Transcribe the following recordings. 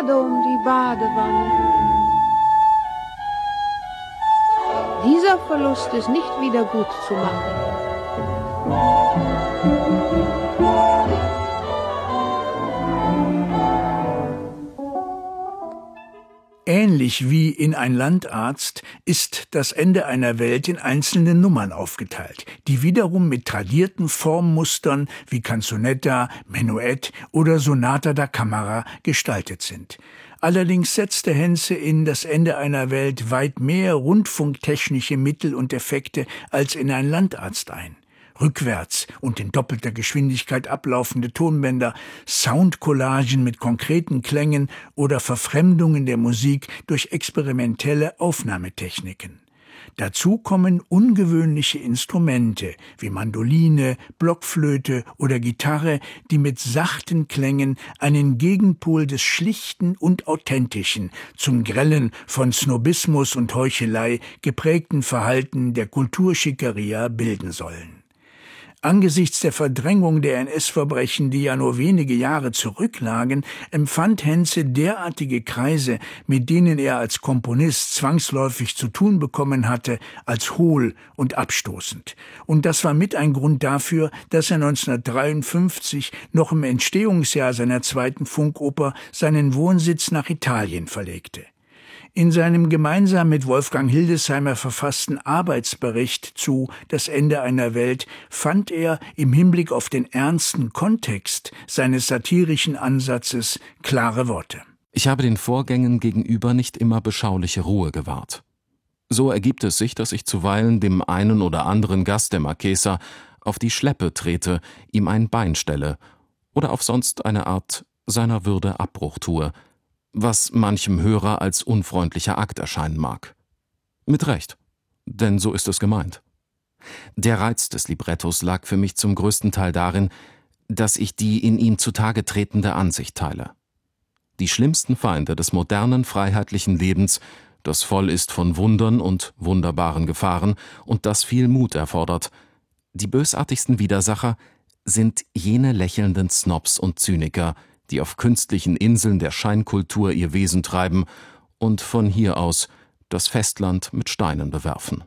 gerade um die Badewanne. Dieser Verlust ist nicht wieder gut zu machen. Ähnlich wie in Ein Landarzt ist Das Ende einer Welt in einzelne Nummern aufgeteilt, die wiederum mit tradierten Formmustern wie Canzonetta, Menuett oder Sonata da Camera gestaltet sind. Allerdings setzte Henze in Das Ende einer Welt weit mehr rundfunktechnische Mittel und Effekte als in Ein Landarzt ein. Rückwärts und in doppelter Geschwindigkeit ablaufende Tonbänder, Soundcollagen mit konkreten Klängen oder Verfremdungen der Musik durch experimentelle Aufnahmetechniken. Dazu kommen ungewöhnliche Instrumente wie Mandoline, Blockflöte oder Gitarre, die mit sachten Klängen einen Gegenpol des Schlichten und Authentischen zum grellen, von Snobismus und Heuchelei geprägten Verhalten der Kulturschickeria bilden sollen. Angesichts der Verdrängung der NS-Verbrechen, die ja nur wenige Jahre zurücklagen, empfand Henze derartige Kreise, mit denen er als Komponist zwangsläufig zu tun bekommen hatte, als hohl und abstoßend. Und das war mit ein Grund dafür, dass er 1953, noch im Entstehungsjahr seiner zweiten Funkoper, seinen Wohnsitz nach Italien verlegte. In seinem gemeinsam mit Wolfgang Hildesheimer verfassten Arbeitsbericht zu Das Ende einer Welt fand er im Hinblick auf den ernsten Kontext seines satirischen Ansatzes klare Worte. Ich habe den Vorgängen gegenüber nicht immer beschauliche Ruhe gewahrt. So ergibt es sich, dass ich zuweilen dem einen oder anderen Gast der Marchesa auf die Schleppe trete, ihm ein Bein stelle oder auf sonst eine Art seiner Würde Abbruch tue, was manchem Hörer als unfreundlicher Akt erscheinen mag. Mit Recht, denn so ist es gemeint. Der Reiz des Librettos lag für mich zum größten Teil darin, dass ich die in ihm zutage tretende Ansicht teile. Die schlimmsten Feinde des modernen freiheitlichen Lebens, das voll ist von Wundern und wunderbaren Gefahren und das viel Mut erfordert, die bösartigsten Widersacher sind jene lächelnden Snobs und Zyniker, die auf künstlichen Inseln der Scheinkultur ihr Wesen treiben und von hier aus das Festland mit Steinen bewerfen.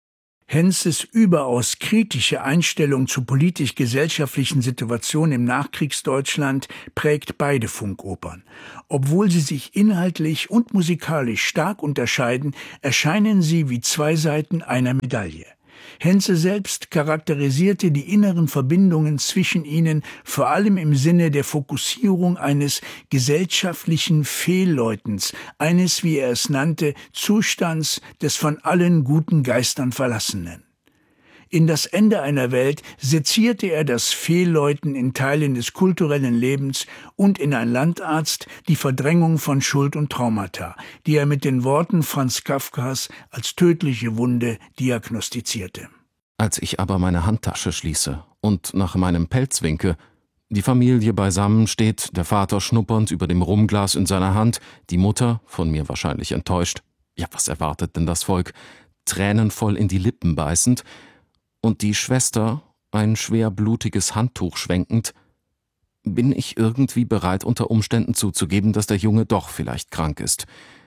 Henzes überaus kritische Einstellung zur politisch-gesellschaftlichen Situation im Nachkriegsdeutschland prägt beide Funkopern. Obwohl sie sich inhaltlich und musikalisch stark unterscheiden, erscheinen sie wie zwei Seiten einer Medaille. Henze selbst charakterisierte die inneren Verbindungen zwischen ihnen vor allem im Sinne der Fokussierung eines gesellschaftlichen Fehlläutens, eines, wie er es nannte, Zustands des von allen guten Geistern Verlassenen. In Das Ende einer Welt sezierte er das Fehlläuten in Teilen des kulturellen Lebens und in Ein Landarzt die Verdrängung von Schuld und Traumata, die er mit den Worten Franz Kafkas als tödliche Wunde diagnostizierte. Als ich aber meine Handtasche schließe und nach meinem Pelz winke, die Familie beisammen steht, der Vater schnuppernd über dem Rumglas in seiner Hand, die Mutter, von mir wahrscheinlich enttäuscht, ja, was erwartet denn das Volk, tränenvoll in die Lippen beißend, und die Schwester, ein schwer blutiges Handtuch schwenkend, bin ich irgendwie bereit, unter Umständen zuzugeben, dass der Junge doch vielleicht krank ist.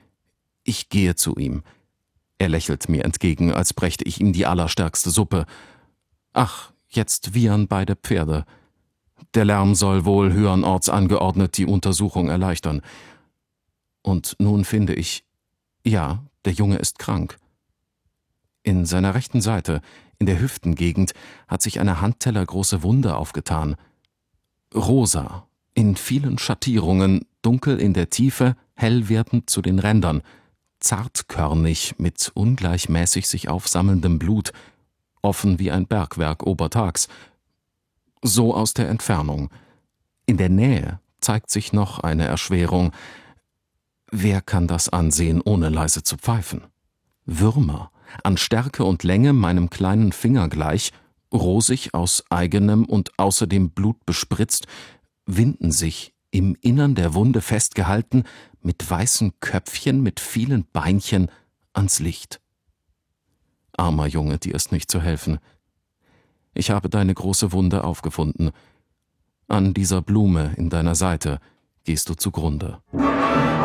Ich gehe zu ihm. Er lächelt mir entgegen, als brächte ich ihm die allerstärkste Suppe. Ach, jetzt wiehern beide Pferde. Der Lärm soll wohl höhernorts angeordnet die Untersuchung erleichtern. Und nun finde ich, ja, der Junge ist krank. In seiner rechten Seite, in der Hüftengegend, hat sich eine handtellergroße Wunde aufgetan. Rosa, in vielen Schattierungen, dunkel in der Tiefe, hell werdend zu den Rändern, zartkörnig mit ungleichmäßig sich aufsammelndem Blut, offen wie ein Bergwerk obertags. So aus der Entfernung. In der Nähe zeigt sich noch eine Erschwerung. Wer kann das ansehen, ohne leise zu pfeifen? Würmer, an Stärke und Länge meinem kleinen Finger gleich, rosig aus eigenem und außerdem Blut bespritzt, winden sich, im Innern der Wunde festgehalten, mit weißen Köpfchen, mit vielen Beinchen, ans Licht. Armer Junge, dir ist nicht zu helfen. Ich habe deine große Wunde aufgefunden. An dieser Blume in deiner Seite gehst du zugrunde.